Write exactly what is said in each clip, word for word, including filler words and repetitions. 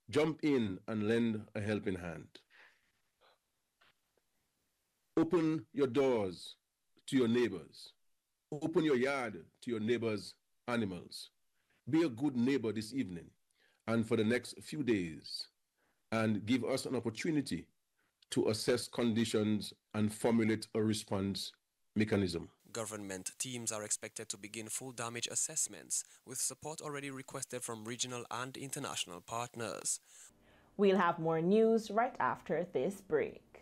Jump in and lend a helping hand. Open your doors to your neighbors. Open your yard to your neighbors' animals. Be a good neighbor this evening and for the next few days, and give us an opportunity to assess conditions and formulate a response mechanism. Government teams are expected to begin full damage assessments, with support already requested from regional and international partners. We'll have more news right after this break.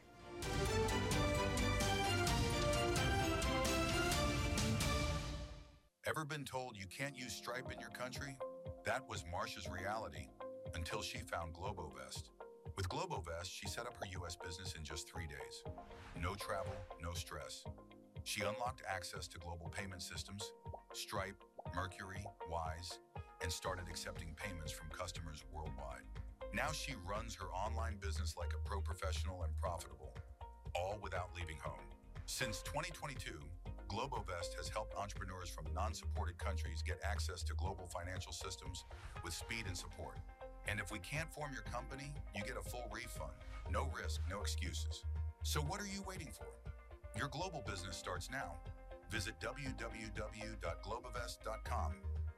Ever been told you can't use Stripe in your country? That was Marsha's reality until she found Globovest. With Globovest, she set up her U S business in just three days. No travel, no stress. She unlocked access to global payment systems, Stripe, Mercury, Wise, and started accepting payments from customers worldwide. Now she runs her online business like a pro professional and profitable, all without leaving home. Since twenty twenty-two, Globovest has helped entrepreneurs from non-supported countries get access to global financial systems with speed and support. And if we can't form your company, you get a full refund. No risk, no excuses. So what are you waiting for? Your global business starts now. Visit w w w dot globovest dot com.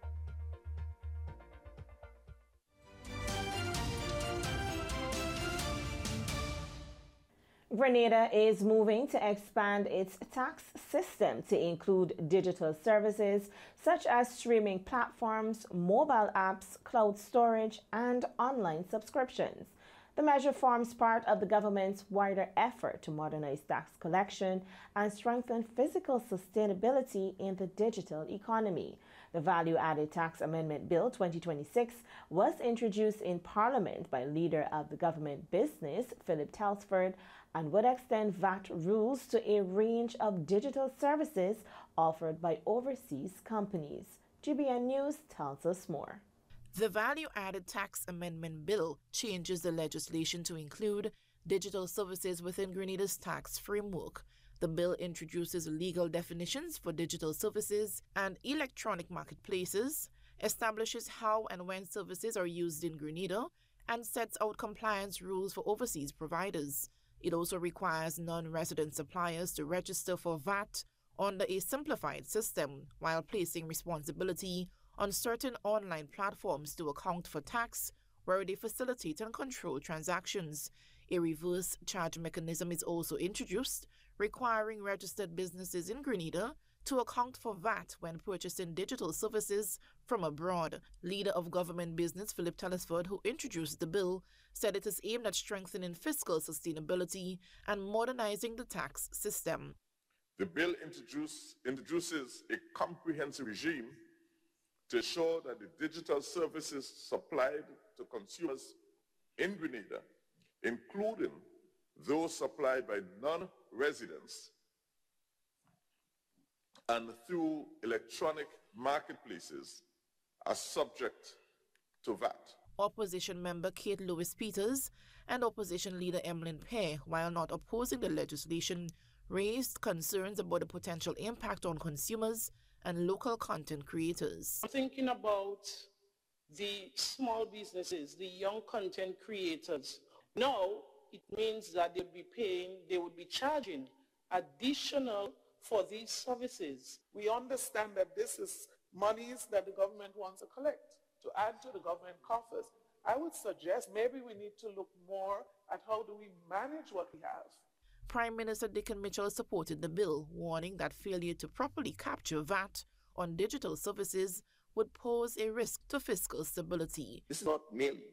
Grenada is moving to expand its tax system to include digital services such as streaming platforms, mobile apps, cloud storage, and online subscriptions. The measure forms part of the government's wider effort to modernize tax collection and strengthen physical sustainability in the digital economy. The Value-Added Tax Amendment Bill twenty twenty-six was introduced in Parliament by Leader of the Government Business, Philip Telford, and would extend V A T rules to a range of digital services offered by overseas companies. G B N News tells us more. The Value-Added Tax Amendment Bill changes the legislation to include digital services within Grenada's tax framework. The bill introduces legal definitions for digital services and electronic marketplaces, establishes how and when services are used in Grenada, and sets out compliance rules for overseas providers. It also requires non-resident suppliers to register for V A T under a simplified system, while placing responsibility on certain online platforms to account for tax where they facilitate and control transactions. A reverse charge mechanism is also introduced, requiring registered businesses in Grenada to account for V A T when purchasing digital services from abroad. Leader of Government Business Philip Telford, who introduced the bill, said it is aimed at strengthening fiscal sustainability and modernizing the tax system. The bill introduce, introduces a comprehensive regime to ensure that the digital services supplied to consumers in Grenada, including those supplied by non-residents and through electronic marketplaces, are subject to V A T. Opposition member Kate Lewis-Peters and opposition leader Emlyn Pear, while not opposing the legislation, raised concerns about the potential impact on consumers and local content creators. I'm thinking about the small businesses, the young content creators. Now, it means that they'll be paying, they would be charging additional for these services. We understand that this is monies that the government wants to collect to add to the government coffers. I would suggest maybe we need to look more at how do we manage what we have. Prime Minister Dickon Mitchell supported the bill, warning that failure to properly capture V A T on digital services would pose a risk to fiscal stability. This is not merely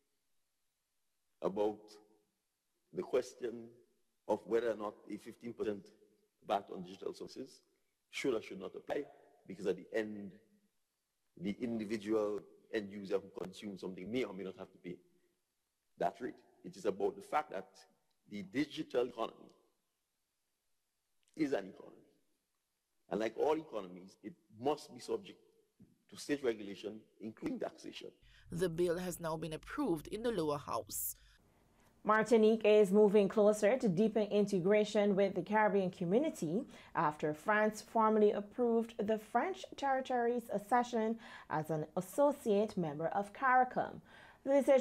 about the question of whether or not a fifteen percent V A T on digital services should or should not apply, because at the end, the individual end user who consumes something may or may not have to pay that rate. It is about the fact that the digital economy is an economy. And like all economies, it must be subject to state regulation, including taxation. The bill has now been approved in the lower house. Martinique is moving closer to deeper integration with the Caribbean community after France formally approved the French territory's accession as an associate member of CARICOM. The decision